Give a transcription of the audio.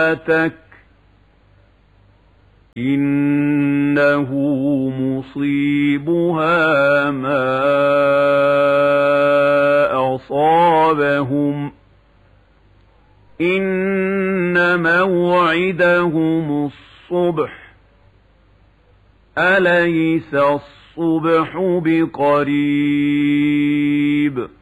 صلاتك إنه مصيبها ما أصابهم إن موعدهم الصبح أليس الصبح بقريب